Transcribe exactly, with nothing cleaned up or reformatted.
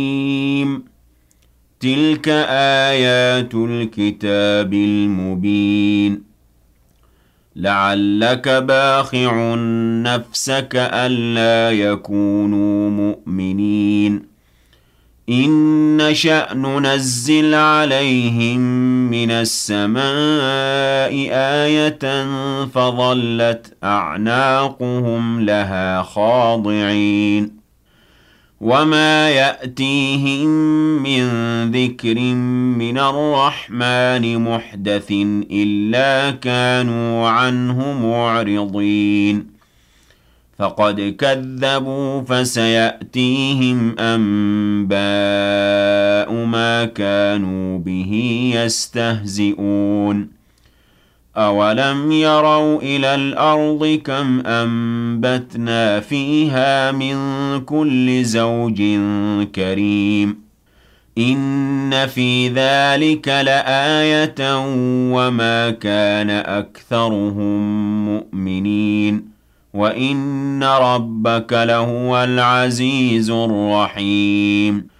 تلك آيات الكتاب المبين لعلك باخع نفسك ألا يكونوا مؤمنين إن نشأ ننزل عليهم من السماء آية فظلت أعناقهم لها خاضعين وما يأتيهم من ذكر من الرحمن محدث إلا كانوا عنه معرضين فقد كذبوا فسيأتيهم أنباء ما كانوا به يستهزئون أولم يروا إلى الأرض كم أنبتنا فيها من كل زوج كريم إن في ذلك لآية وما كان أكثرهم مؤمنين وإن ربك لهو العزيز الرحيم